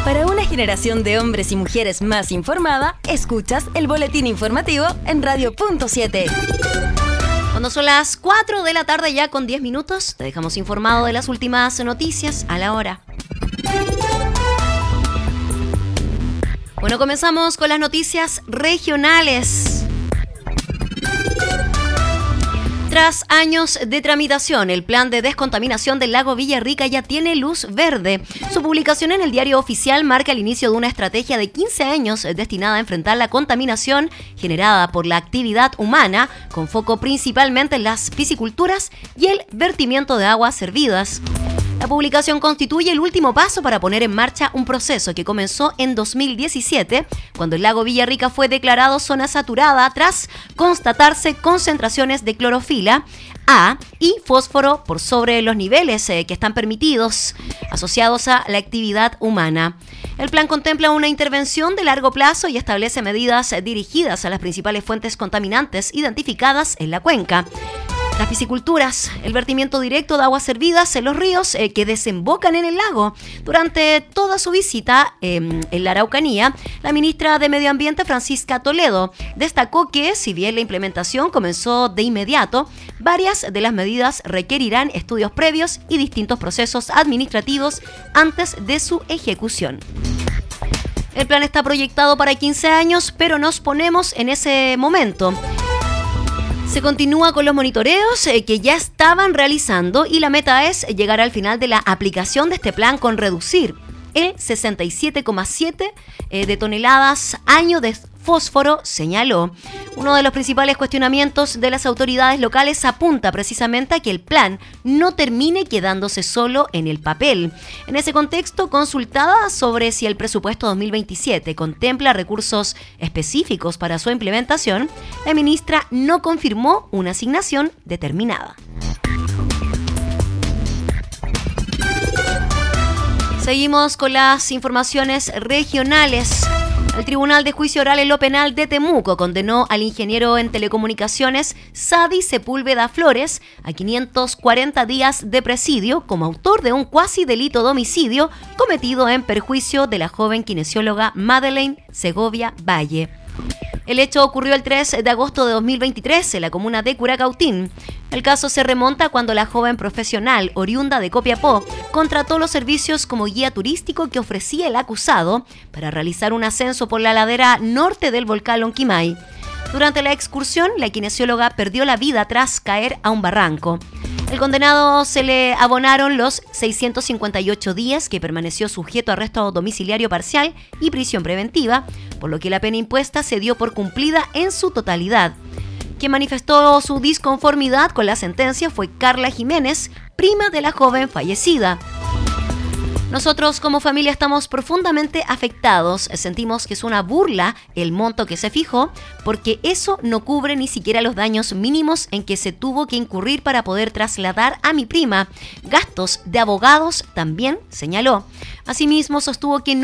Para una generación de hombres y mujeres más informada, escuchas el boletín informativo en Radio.7. Cuando son las 4 de la tarde ya con 10 minutos, te dejamos informado de las últimas noticias a la hora. Bueno, comenzamos con las noticias regionales. Tras años de tramitación, el plan de descontaminación del lago Villarrica ya tiene luz verde. Su publicación en el Diario Oficial marca el inicio de una estrategia de 15 años destinada a enfrentar la contaminación generada por la actividad humana, con foco principalmente en las pisciculturas y el vertimiento de aguas servidas. La publicación constituye el último paso para poner en marcha un proceso que comenzó en 2017, cuando el lago Villarrica fue declarado zona saturada tras constatarse concentraciones de clorofila A y fósforo por sobre los niveles que están permitidos, asociados a la actividad humana. El plan contempla una intervención de largo plazo y establece medidas dirigidas a las principales fuentes contaminantes identificadas en la cuenca. Las pisciculturas, el vertimiento directo de aguas servidas en los ríos que desembocan en el lago. Durante toda su visita en la Araucanía, la ministra de Medio Ambiente, Francisca Toledo, destacó que, si bien la implementación comenzó de inmediato, varias de las medidas requerirán estudios previos y distintos procesos administrativos antes de su ejecución. El plan está proyectado para 15 años, pero nos ponemos en ese momento. Se continúa con los monitoreos que ya estaban realizando y la meta es llegar al final de la aplicación de este plan con reducir el 67,7 de toneladas año de fósforo, señaló. Uno de los principales cuestionamientos de las autoridades locales apunta precisamente a que el plan no termine quedándose solo en el papel. En ese contexto, consultada sobre si el presupuesto 2027 contempla recursos específicos para su implementación, la ministra no confirmó una asignación determinada. Seguimos con las informaciones regionales. El Tribunal de Juicio Oral en lo Penal de Temuco condenó al ingeniero en telecomunicaciones Sadi Sepúlveda Flores a 540 días de presidio como autor de un cuasi delito de homicidio cometido en perjuicio de la joven kinesióloga Madeleine Segovia Valle. El hecho ocurrió el 3 de agosto de 2023 en la comuna de Curacautín. El caso se remonta cuando la joven profesional oriunda de Copiapó contrató los servicios como guía turístico que ofrecía el acusado para realizar un ascenso por la ladera norte del volcán Lonquimay. Durante la excursión, la kinesióloga perdió la vida tras caer a un barranco. El condenado se le abonaron los 658 días que permaneció sujeto a arresto domiciliario parcial y prisión preventiva, por lo que la pena impuesta se dio por cumplida en su totalidad. Quien manifestó su disconformidad con la sentencia fue Carla Jiménez, prima de la joven fallecida. Nosotros como familia estamos profundamente afectados, sentimos que es una burla el monto que se fijó, porque eso no cubre ni siquiera los daños mínimos en que se tuvo que incurrir para poder trasladar a mi prima. Gastos de abogados también, señaló. Asimismo, sostuvo que